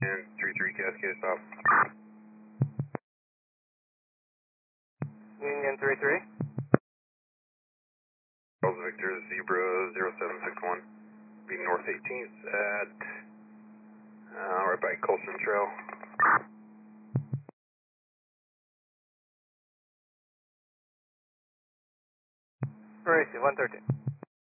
And 33 Cascade stop. Union 33. Charles Victor, Zebra 0761. Be North 18th at, right by Colson Trail. Racing 113.